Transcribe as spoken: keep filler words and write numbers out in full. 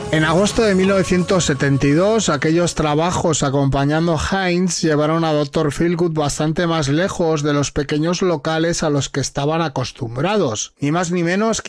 En agosto de mil novecientos setenta y dos, aquellos trabajos acompañando a Heinz llevaron a doctor Feelgood bastante más lejos de los pequeños locales a los que estaban acostumbrados, ni más ni menos que